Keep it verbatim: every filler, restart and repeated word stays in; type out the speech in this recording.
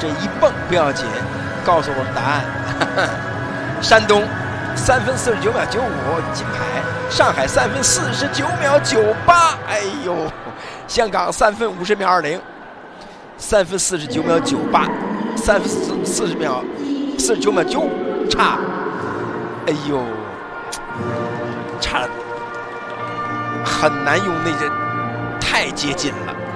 这一蹦不要紧，告诉我们答案。山东三分四十九秒九五金牌，上海三分四十九秒九八，哎呦，香港三分五十秒二零，三分四十九秒九八，三分四四十秒四十九秒九五，差，哎呦，差很难用那个，太接近了。